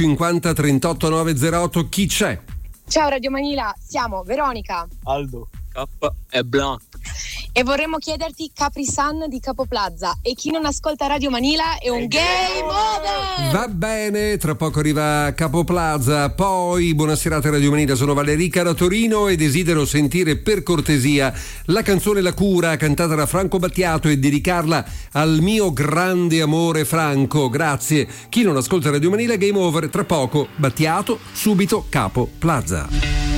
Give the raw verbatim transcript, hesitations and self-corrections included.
cinquanta trentotto novecentotto, chi c'è? Ciao Radio Manila, siamo Veronica, Aldo, K e Blanc. E vorremmo chiederti Capri Sun di Capo Plaza. E chi non ascolta Radio Manila è un game over. Va bene, tra poco arriva Capo Plaza. Poi buonasera a Radio Manila, sono Valerica da Torino e desidero sentire per cortesia la canzone La Cura cantata da Franco Battiato e dedicarla al mio grande amore Franco. Grazie. Chi non ascolta Radio Manila, game over. Tra poco Battiato, subito Capo Plaza.